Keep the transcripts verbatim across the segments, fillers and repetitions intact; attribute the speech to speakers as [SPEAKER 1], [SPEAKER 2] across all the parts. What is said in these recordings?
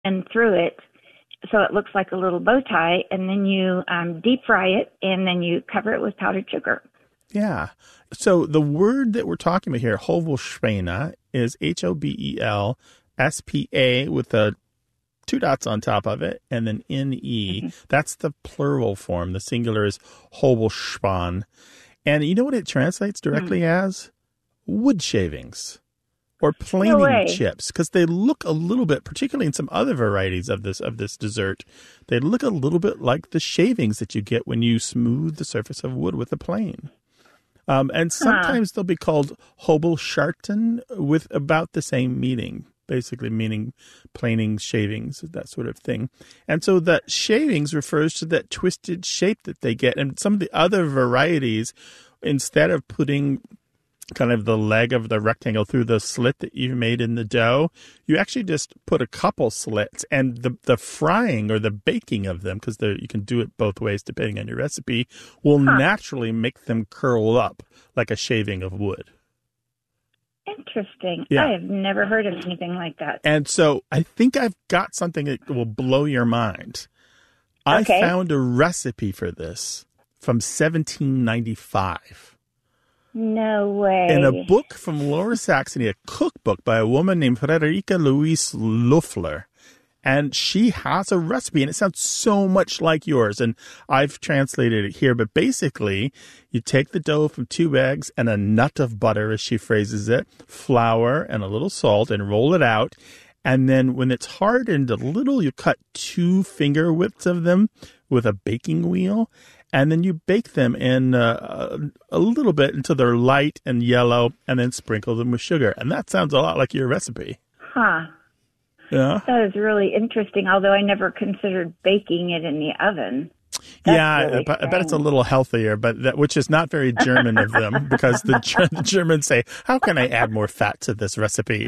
[SPEAKER 1] and through it so it looks like a little bow tie, and then you um, deep fry it, and then you cover it with powdered sugar.
[SPEAKER 2] Yeah. So the word that we're talking about here, Hobelspäne, is H O B E L S P A with a two dots on top of it, and then N E. Mm-hmm. That's the plural form. The singular is Hobelspan. And you know what it translates directly mm. as? Wood shavings or planing
[SPEAKER 1] no
[SPEAKER 2] chips, because they look a little bit, particularly in some other varieties of this of this dessert, they look a little bit like the shavings that you get when you smooth the surface of wood with a plane. Um, and sometimes huh. they'll be called Hobelschachten with about the same meaning, basically meaning planing shavings, that sort of thing. And so that shavings refers to that twisted shape that they get. And some of the other varieties, instead of putting kind of the leg of the rectangle through the slit that you made in the dough, you actually just put a couple slits, and the the frying or the baking of them, because you can do it both ways depending on your recipe, will huh. naturally make them curl up like a shaving of wood.
[SPEAKER 1] Interesting.
[SPEAKER 2] Yeah.
[SPEAKER 1] I have never heard of anything like that.
[SPEAKER 2] And so I think I've got something that will blow your mind.
[SPEAKER 1] Okay.
[SPEAKER 2] I found a recipe for this from seventeen ninety-five.
[SPEAKER 1] No way.
[SPEAKER 2] In a book from Lower Saxony, a cookbook by a woman named Friederike Louise Löffler. And she has a recipe, and it sounds so much like yours. And I've translated it here. But basically, you take the dough from two eggs and a nut of butter, as she phrases it, flour and a little salt, and roll it out. And then when it's hardened a little, you cut two finger widths of them with a baking wheel. And then you bake them in uh, a little bit until they're light and yellow, and then sprinkle them with sugar. And that sounds a lot like your recipe.
[SPEAKER 1] Huh.
[SPEAKER 2] Yeah.
[SPEAKER 1] That is really interesting, although I never considered baking it in the oven. That's
[SPEAKER 2] yeah,
[SPEAKER 1] really
[SPEAKER 2] I, I bet it's a little healthier, but that, which is not very German of them, because the, the Germans say, how can I add more fat to this recipe?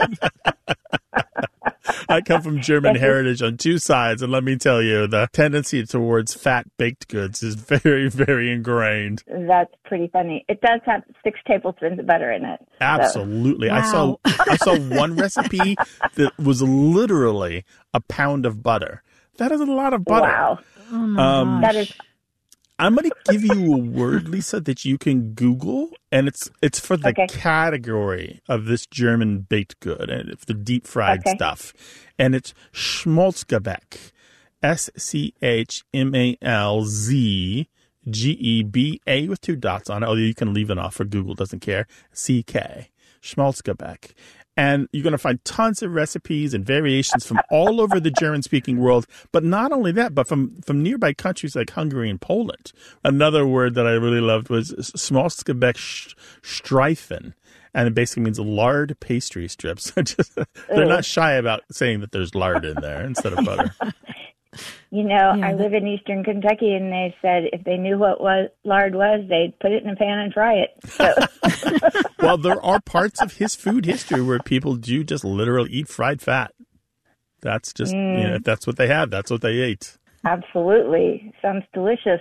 [SPEAKER 2] I come from German heritage on two sides, and let me tell you, the tendency towards fat baked goods is very, very ingrained.
[SPEAKER 1] That's pretty funny. It does have six tablespoons of butter in it.
[SPEAKER 2] Absolutely.
[SPEAKER 1] So.
[SPEAKER 2] I
[SPEAKER 1] Wow.
[SPEAKER 2] saw I saw one recipe that was literally a pound of butter. That is a lot of butter.
[SPEAKER 1] Wow.
[SPEAKER 3] Oh my
[SPEAKER 2] um,
[SPEAKER 3] gosh.
[SPEAKER 1] That is...
[SPEAKER 2] I'm going to give you a word, Lisa, that you can Google, and it's it's for the
[SPEAKER 1] okay.
[SPEAKER 2] category of this German baked good, and it's the deep fried
[SPEAKER 1] okay.
[SPEAKER 2] stuff. And it's Schmalzgebäck, S C H M A L Z G E B A with two dots on it, although you can leave it off for Google, doesn't care, C K, Schmalzgebäck. And you're going to find tons of recipes and variations from all over the German-speaking world. But not only that, but from, from nearby countries like Hungary and Poland. Another word that I really loved was Schmalzgebäck Streifen. And it basically means lard pastry strips. Just, they're not shy about saying that there's lard in there instead of butter.
[SPEAKER 1] You know,
[SPEAKER 3] Yeah,
[SPEAKER 1] I live in eastern Kentucky, and they said if they knew what was lard was, they'd put it in a pan and fry it. So.
[SPEAKER 2] Well, there are parts of his food history where people do just literally eat fried fat. That's just, mm. you know, if that's what they have, that's what they ate.
[SPEAKER 1] Absolutely. Sounds delicious.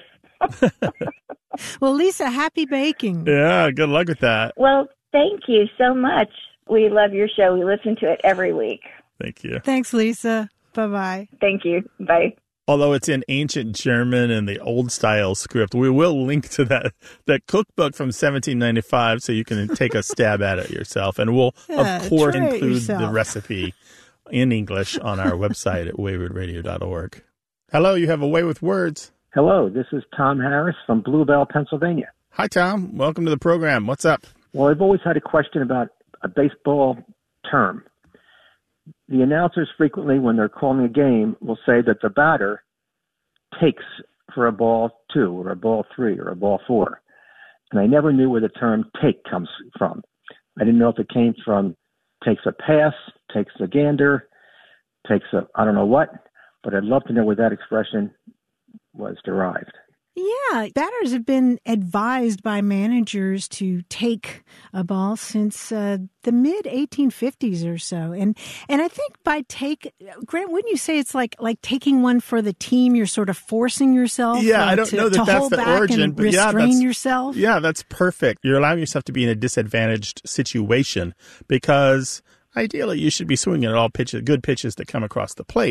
[SPEAKER 3] Well, Lisa, happy baking.
[SPEAKER 2] Yeah, good luck with that.
[SPEAKER 1] Well, thank you so much. We love your show. We listen to it every week.
[SPEAKER 2] Thank you.
[SPEAKER 3] Thanks, Lisa. Bye-bye.
[SPEAKER 1] Thank you. Bye.
[SPEAKER 2] Although it's in ancient German and the old style script, we will link to that that cookbook from seventeen ninety-five so you can take a stab at it yourself. And we'll,
[SPEAKER 3] Yeah,
[SPEAKER 2] of course,
[SPEAKER 3] try it
[SPEAKER 2] include
[SPEAKER 3] yourself.
[SPEAKER 2] the recipe in English on our website at wayward radio dot org. Hello, you have a way with words.
[SPEAKER 4] Hello, this is Tom Harris from Bluebell, Pennsylvania.
[SPEAKER 2] Hi, Tom. Welcome to the program. What's up?
[SPEAKER 4] Well, I've always had a question about a baseball term. The announcers frequently, when they're calling a game, will say that the batter takes for a ball two or a ball three or a ball four. And I never knew where the term take comes from. I didn't know if it came from takes a pass, takes a gander, takes a I don't know what, but I'd love to know where that expression was derived.
[SPEAKER 3] Yeah, batters have been advised by managers to take a ball since uh, the mid eighteen fifties or so. And and I think by take, Grant, wouldn't you say it's like like taking one for the team? You're sort of forcing yourself
[SPEAKER 2] Yeah,
[SPEAKER 3] uh,
[SPEAKER 2] I don't
[SPEAKER 3] to,
[SPEAKER 2] know that
[SPEAKER 3] to
[SPEAKER 2] that's
[SPEAKER 3] hold
[SPEAKER 2] the
[SPEAKER 3] back
[SPEAKER 2] origin,
[SPEAKER 3] and
[SPEAKER 2] but yeah,
[SPEAKER 3] restrain
[SPEAKER 2] that's,
[SPEAKER 3] yourself?
[SPEAKER 2] Yeah, that's perfect. You're allowing yourself to be in a disadvantaged situation because Ideally, you should be swinging at all pitches, good pitches that come across the plate.